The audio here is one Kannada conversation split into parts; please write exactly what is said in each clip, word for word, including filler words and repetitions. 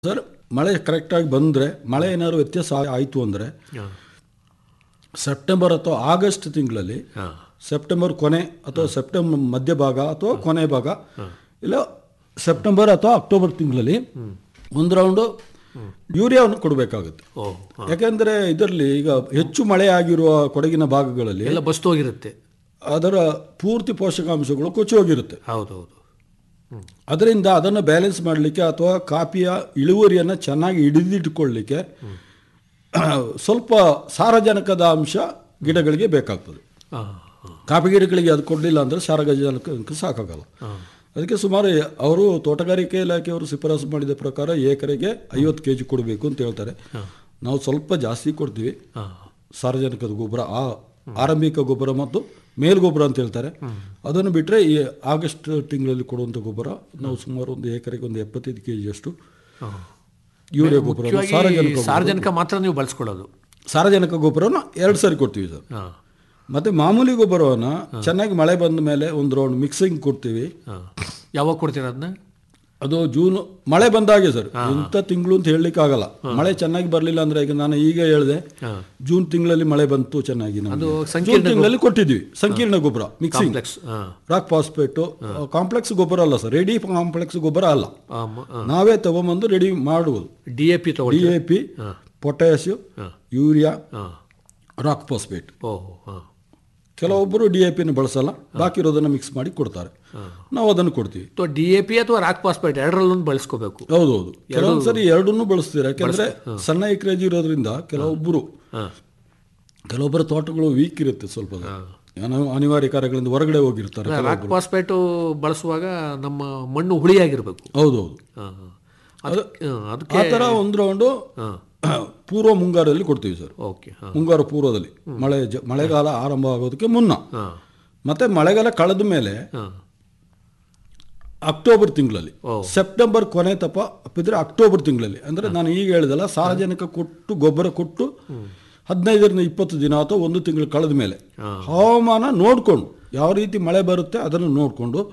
ಸರ್ ಮಳೆ ಕರೆಕ್ಟಾಗಿ ಬಂದರೆ ಮಳೆ ಏನಾದ್ರು ವ್ಯತ್ಯಾಸ ಆಯಿತು ಅಂದರೆ ಸೆಪ್ಟೆಂಬರ್ ಅಥವಾ ಆಗಸ್ಟ್ ತಿಂಗಳಲ್ಲಿ ಸೆಪ್ಟೆಂಬರ್ ಕೊನೆ ಅಥವಾ ಸೆಪ್ಟೆಂಬರ್ ಮಧ್ಯಭಾಗ ಅಥವಾ ಕೊನೆ ಭಾಗ ಇಲ್ಲ ಸೆಪ್ಟೆಂಬರ್ ಅಥವಾ ಅಕ್ಟೋಬರ್ ತಿಂಗಳಲ್ಲಿ ಒಂದು ರೌಂಡು ಯೂರಿಯಾವನ್ನು ಕೊಡಬೇಕಾಗುತ್ತೆ. ಯಾಕೆಂದರೆ ಇದರಲ್ಲಿ ಈಗ ಹೆಚ್ಚು ಮಳೆ ಆಗಿರುವ ಕೊಡಗಿನ ಭಾಗಗಳಲ್ಲಿ ಎಲ್ಲ ಬಸ್ತೋಗಿರುತ್ತೆ, ಅದರ ಪೂರ್ತಿ ಪೋಷಕಾಂಶಗಳು ಕೊಚ್ಚಿ ಹೋಗಿರುತ್ತೆ. ಹೌದೌದು. ಅದರಿಂದ ಅದನ್ನು ಬ್ಯಾಲೆನ್ಸ್ ಮಾಡಲಿಕ್ಕೆ ಅಥವಾ ಕಾಫಿಯ ಇಳುವರಿಯನ್ನು ಚೆನ್ನಾಗಿ ಹಿಡಿದಿಟ್ಟುಕೊಳ್ಳಲಿಕ್ಕೆ ಸ್ವಲ್ಪ ಸಾರಜನಕದ ಅಂಶ ಗಿಡಗಳಿಗೆ ಬೇಕಾಗ್ತದೆ. ಕಾಫಿ ಗಿಡಗಳಿಗೆ ಅದು ಕೊಡಲಿಲ್ಲ ಅಂದರೆ ಸಾರಜನಕ ಸಾಕಾಗಲ್ಲ. ಅದಕ್ಕೆ ಸುಮಾರು ಅವರು ತೋಟಗಾರಿಕೆ ಇಲಾಖೆಯವರು ಶಿಫಾರಸು ಮಾಡಿದ ಪ್ರಕಾರ ಎಕರೆಗೆ ಐವತ್ತು ಕೆ ಜಿ ಕೊಡಬೇಕು ಅಂತ ಹೇಳ್ತಾರೆ. ನಾವು ಸ್ವಲ್ಪ ಜಾಸ್ತಿ ಕೊಡ್ತೀವಿ. ಸಾರಜನಕದ ಗೊಬ್ಬರ ಆ ಆರಂಭಿಕ ಗೊಬ್ಬರ ಮತ್ತು ಮೇಲ್ಗೊಬ್ಬರ ಅಂತ ಹೇಳ್ತಾರೆ. ಅದನ್ನು ಬಿಟ್ಟರೆ ಈ ಆಗಸ್ಟ್ ತಿಂಗಳಲ್ಲಿ ಕೊಡುವಂಥ ಗೊಬ್ಬರ ನಾವು ಸುಮಾರು ಒಂದು ಎಕರೆಗೆ ಒಂದು ಎಪ್ಪತ್ತೈದು ಕೆ ಜಿಯಷ್ಟು ಯೂರಿಯಾ ಗೊಬ್ಬರ ಸಾರಜನಕ ಸಾರಜನಕ ಮಾತ್ರ ನೀವು ಬಳಸ್ಕೊಳ್ಳೋದು. ಸಾರಜನಕ ಗೊಬ್ಬರವನ್ನು ಎರಡು ಸಾರಿ ಕೊಡ್ತೀವಿ ಸರ್. ಮತ್ತು ಮಾಮೂಲಿ ಗೊಬ್ಬರವನ್ನು ಚೆನ್ನಾಗಿ ಮಳೆ ಬಂದ ಮೇಲೆ ಒಂದು ರೌಂಡ್ ಮಿಕ್ಸಿಂಗ್ ಕೊಡ್ತೀವಿ. ಯಾವಾಗ ಕೊಡ್ತೀರ ಅದನ್ನ? ಅದು ಜೂನ್ ಮಳೆ ಬಂದಾಗೆ ಸರ್. ಇಂಥ ತಿಂಗಳು ಅಂತ ಹೇಳಲಿಕ್ಕೆ ಆಗಲ್ಲ. ಮಳೆ ಚೆನ್ನಾಗಿ ಬರಲಿಲ್ಲ ಅಂದರೆ ಈಗ ನಾನು ಈಗ ಹೇಳಿದೆ ಜೂನ್ ತಿಂಗಳಲ್ಲಿ ಮಳೆ ಬಂತು ಚೆನ್ನಾಗಿ, ಜೂನ್ ತಿಂಗಳಲ್ಲಿ ಕೊಟ್ಟಿದ್ವಿ ಸಂಕೀರ್ಣ ಗೊಬ್ಬರ ಮಿಕ್ಸಿಂಗ್ ರಾಕ್ ಫಾಸ್ಫೇಟು ಕಾಂಪ್ಲೆಕ್ಸ್ ಗೊಬ್ಬರ ಅಲ್ಲ ಸರ್, ರೆಡಿ ಕಾಂಪ್ಲೆಕ್ಸ್ ಗೊಬ್ಬರ ಅಲ್ಲ, ನಾವೇ ತಗೊಂಬಂದು ರೆಡಿ ಮಾಡುವುದು. D A P D A P potassium urea rock phosphate. ಕೆಲವೊಬ್ಬರು ಡಿ ಎ ಪಿನ ಬಳಸಲ್ಲ, ಬಾಕಿ ಇರೋದನ್ನು ಮಿಕ್ಸ್ ಮಾಡಿ ಕೊಡ್ತಾರೆ, ನಾವು ಅದನ್ನು ಕೊಡ್ತೀವಿ. ಡಿ ಎ ಪಿ ಅಥವಾ ರಾಕ್ ಫಾಸ್ಫೇಟ್ ಎರಡರಲ್ಲೂ ಬಳಸ್ಕೋಬೇಕು. ಹೌದೌದು. ಕೆಲವೊಂದು ಸರಿ ಎರಡನ್ನೂ ಬಳಸ್ತೀರ. ಯಾಕೆಂದರೆ ಸಣ್ಣ ಎಕರೇಜ್ ಇರೋದ್ರಿಂದ ಕೆಲವೊಬ್ಬರು ಕೆಲವೊಬ್ಬರ ತೋಟಗಳು ವೀಕ್ ಇರುತ್ತೆ, ಸ್ವಲ್ಪ ಏನೋ ಅನಿವಾರ್ಯ ಕಾರ್ಯಗಳಿಂದ ಹೊರಗಡೆ ಹೋಗಿರ್ತಾರೆ. ರಾಕ್ ಫಾಸ್ಫೇಟು ಬಳಸುವಾಗ ನಮ್ಮ ಮಣ್ಣು ಹುಳಿಯಾಗಿರ್ಬೇಕು. ಹೌದೌದು. ಆ ಥರ ಒಂದು ರೌಂಡು ಪೂರ್ವ ಮುಂಗಾರಲ್ಲಿ ಕೊಡ್ತೀವಿ ಸರ್. ಓಕೆ. ಮುಂಗಾರು ಪೂರ್ವದಲ್ಲಿ ಮಳೆ ಮಳೆಗಾಲ ಆರಂಭ ಆಗೋದಕ್ಕೆ ಮುನ್ನ, ಮತ್ತೆ ಮಳೆಗಾಲ ಕಳೆದ ಮೇಲೆ ಅಕ್ಟೋಬರ್ ತಿಂಗಳಲ್ಲಿ, ಸೆಪ್ಟೆಂಬರ್ ಕೊನೆ ತಪ್ಪ ಅಪ್ಪಿದ್ರೆ ಅಕ್ಟೋಬರ್ ತಿಂಗಳಲ್ಲಿ, ಅಂದರೆ ನಾನು ಈಗ ಹೇಳಿದಲ್ಲ ಸಾರಜನಕ ಕೊಟ್ಟು ಗೊಬ್ಬರ ಕೊಟ್ಟು ಹದಿನೈದರಿಂದ ಇಪ್ಪತ್ತು ದಿನ ಅಥವಾ ಒಂದು ತಿಂಗಳು ಕಳೆದ ಮೇಲೆ ಹವಾಮಾನ ನೋಡಿಕೊಂಡು ಯಾವ ರೀತಿ ಮಳೆ ಬರುತ್ತೆ ಅದನ್ನು ನೋಡಿಕೊಂಡು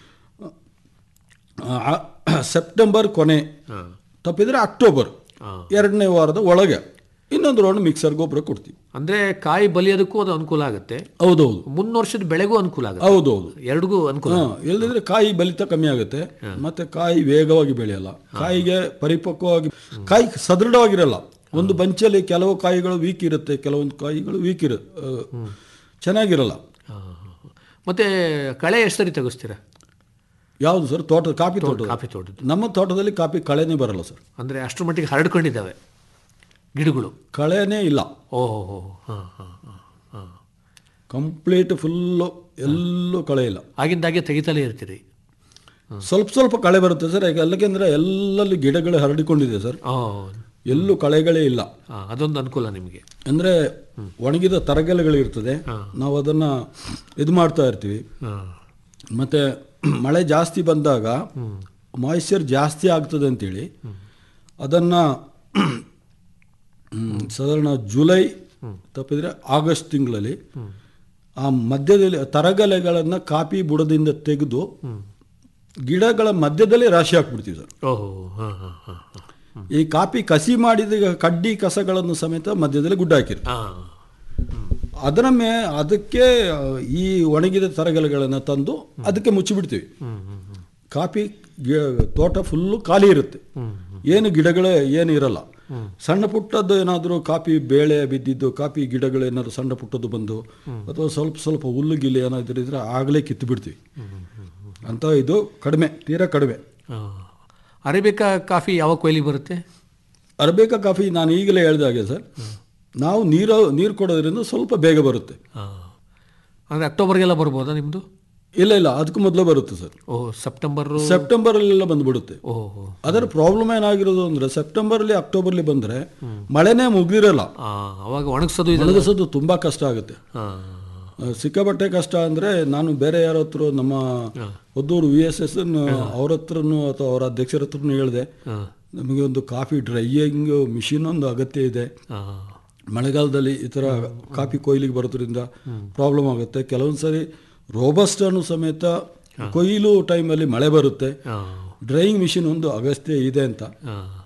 ಸೆಪ್ಟೆಂಬರ್ ಕೊನೆ ತಪ್ಪಿದರೆ ಅಕ್ಟೋಬರ್ ಎರಡನೇ ವಾರದ ಒಳಗೆ ಇನ್ನೊಂದು ರೌಂಡ್ ಮಿಕ್ಸರ್ ಗೊಬ್ಬರ ಕೊಡ್ತೀವಿ. ಅಂದರೆ ಕಾಯಿ ಬಲಿಯೋದಕ್ಕೂ ಅದು ಅನುಕೂಲ ಆಗುತ್ತೆ. ಹೌದೌದು. ಮುನ್ನ ವರ್ಷದ ಬೆಳೆಗೂ ಅನುಕೂಲ ಆಗುತ್ತೆ. ಹೌದೌದು, ಎರಡಿಗೂ ಅನುಕೂಲ. ಇಲ್ಲದಿದ್ರೆ ಕಾಯಿ ಬಲಿತ ಕಮ್ಮಿ ಆಗುತ್ತೆ, ಮತ್ತೆ ಕಾಯಿ ವೇಗವಾಗಿ ಬೆಳೆಯಲ್ಲ, ಕಾಯಿಗೆ ಪರಿಪಕ್ವವಾಗಿ ಕಾಯಿ ಸದೃಢವಾಗಿರಲ್ಲ. ಒಂದು ಬಂಚಲ್ಲಿ ಕೆಲವು ಕಾಯಿಗಳು ವೀಕ್ ಇರುತ್ತೆ, ಕೆಲವೊಂದು ಕಾಯಿಗಳು ವೀಕ್ ಇರ ಚೆನ್ನಾಗಿರಲ್ಲ. ಮತ್ತೆ ಕಳೆ ಎಷ್ಟು ಸರಿ ತೆಗೆಸ್ತೀರಾ? ಯಾವುದು ಸರ್? ತೋಟ ಕಾಫಿ ತೋಟ. ಕಾಫಿ ತೋಟದ ನಮ್ಮ ತೋಟದಲ್ಲಿ ಕಾಫಿ ಕಳೆನೇ ಬರಲ್ಲ ಸರ್. ಅಂದರೆ ಅಷ್ಟರ ಮಟ್ಟಿಗೆ ಹರಡ್ಕೊಂಡಿದ್ದಾವೆ ಗಿಡಗಳು, ಕಳೆನೇ ಇಲ್ಲ. ಓಹೋ. ಹಾಂ ಹಾಂ ಹಾಂ ಕಂಪ್ಲೀಟ್ ಫುಲ್ಲು ಎಲ್ಲೂ ಕಳೆ ಇಲ್ಲ. ಆಗಿಂದಾಗೆ ತೆಗಿತಲೇ ಇರ್ತೀರಿ? ಸ್ವಲ್ಪ ಸ್ವಲ್ಪ ಕಳೆ ಬರುತ್ತೆ ಸರ್. ಈಗ ಎಲ್ಲಕ್ಕೆಂದರೆ ಎಲ್ಲಲ್ಲಿ ಗಿಡಗಳು ಹರಡಿಕೊಂಡಿದೆ ಸರ್, ಎಲ್ಲೂ ಕಳೆಗಳೇ ಇಲ್ಲ. ಅದೊಂದು ಅನುಕೂಲ ನಿಮಗೆ. ಅಂದರೆ ಒಣಗಿದ ತರಗೆಲೆಗಳಿರ್ತದೆ, ನಾವು ಅದನ್ನು ಇದು ಮಾಡ್ತಾ ಇರ್ತೀವಿ. ಮತ್ತು ಮಳೆ ಜಾಸ್ತಿ ಬಂದಾಗ ಮಾಯಿಶ್ಚರ್ ಜಾಸ್ತಿ ಆಗ್ತದೆ ಅಂತೇಳಿ ಅದನ್ನು ಸಾಧಾರಣ ಜುಲೈ ತಪ್ಪಿದರೆ ಆಗಸ್ಟ್ ತಿಂಗಳಲ್ಲಿ ಆ ಮಧ್ಯದಲ್ಲಿ ತರಗೆಲೆಗಳನ್ನು ಕಾಫಿ ಬುಡದಿಂದ ತೆಗೆದು ಗಿಡಗಳ ಮಧ್ಯದಲ್ಲಿ ರಾಶಿ ಹಾಕ್ಬಿಡ್ತೀವಿ ಸರ್. ಈ ಕಾಫಿ ಕಸಿ ಮಾಡಿದ ಕಡ್ಡಿ ಕಸಗಳನ್ನು ಸಮೇತ ಮಧ್ಯದಲ್ಲಿ ಗುಡ್ಡ ಹಾಕಿರ್ತೀವಿ. ಅದರ ಮೇ ಅದಕ್ಕೆ ಈ ಒಣಗಿದ ತರಗೆಲೆಗಳನ್ನು ತಂದು ಅದಕ್ಕೆ ಮುಚ್ಚಿಬಿಡ್ತೀವಿ. ಕಾಫಿ ತೋಟ ಫುಲ್ಲು ಖಾಲಿ ಇರುತ್ತೆ, ಏನು ಗಿಡಗಳೇ ಏನು ಇರಲ್ಲ. ಸಣ್ಣ ಪುಟ್ಟದ್ದು ಏನಾದರೂ ಕಾಫಿ ಬೇಳೆ ಬಿದ್ದಿದ್ದು, ಕಾಫಿ ಗಿಡಗಳು ಏನಾದರೂ ಸಣ್ಣ ಪುಟ್ಟದ್ದು ಬಂದು ಅಥವಾ ಸ್ವಲ್ಪ ಸ್ವಲ್ಪ ಹುಲ್ಲು ಗಿಲ್ಲು ಏನಾದರೂ ಇದ್ರೆ ಆಗಲೇ ಕಿತ್ತು ಬಿಡ್ತೀವಿ ಅಂತ. ಇದು ಕಡಿಮೆ, ತೀರಾ ಕಡಿಮೆ. ಅರೇಬಿಕಾ ಕಾಫಿ ಯಾವಾಗ ಕೊಯ್ಲಿಗೆ ಬರುತ್ತೆ? ಅರೇಬಿಕಾ ಕಾಫಿ ನಾನು ಈಗಲೇ ಹೇಳಿದ ಹಾಗೆ ಸರ್, ನಾವು ನೀರು ನೀರು ಕೊಡೋದ್ರಿಂದ ಸ್ವಲ್ಪ ಬೇಗ ಬರುತ್ತೆ. ಅಂದರೆ ಅಕ್ಟೋಬರ್ಗೆಲ್ಲ ಬರ್ಬೋದಾ ನಿಮ್ಮದು? ಇಲ್ಲ ಇಲ್ಲ, ಅದಕ್ಕೂ ಮೊದಲು ಬರುತ್ತೆ ಸರ್. ಓಹ್, ಸೆಪ್ಟೆಂಬರ್ ಸೆಪ್ಟೆಂಬರಲ್ಲೆಲ್ಲ ಬಂದುಬಿಡುತ್ತೆ. ಓಹೋ. ಅದರ ಪ್ರಾಬ್ಲಮ್ ಏನಾಗಿರೋದು ಅಂದರೆ ಸೆಪ್ಟೆಂಬರಲ್ಲಿ ಅಕ್ಟೋಬರ್ಲಿ ಬಂದರೆ ಮಳೆನೇ ಮುಗಿದಿರಲ್ಲ, ಅವಾಗ ಒಣಗಿಸೋದು ಒಣಗಿಸೋದು ತುಂಬ ಕಷ್ಟ ಆಗುತ್ತೆ. ಸಿಕ್ಕಾಪಟ್ಟೆ ಕಷ್ಟ. ಅಂದರೆ ನಾನು ಬೇರೆ ಯಾರ ಹತ್ರ ನಮ್ಮ ಹೊದ್ದೂರು ವಿ ಎಸ್ ಎಸ್ ಅವ್ರ ಹತ್ರನೂ ಅಥವಾ ಅವರ ಅಧ್ಯಕ್ಷರ ಹತ್ರನೂ ಹೇಳಿದೆ, ನಮಗೆ ಒಂದು ಕಾಫಿ ಡ್ರೈಯಿಂಗ್ ಮಿಷಿನ್ ಒಂದು ಅಗತ್ಯ ಇದೆ. ಮಳೆಗಾಲದಲ್ಲಿ ಈ ಥರ ಕಾಫಿ ಕೊಯ್ಲಿಗೆ ಬರೋದ್ರಿಂದ ಪ್ರಾಬ್ಲಮ್ ಆಗುತ್ತೆ. ಕೆಲವೊಂದು ಸರಿ ರೋಬಸ್ಟನ್ನು ಸಮೇತ ಕೊಯ್ಲು ಟೈಮಲ್ಲಿ ಮಳೆ ಬರುತ್ತೆ, ಡ್ರೈಯಿಂಗ್ ಮಿಷಿನ್ ಒಂದು ಅಗತ್ಯ ಇದೆ ಅಂತ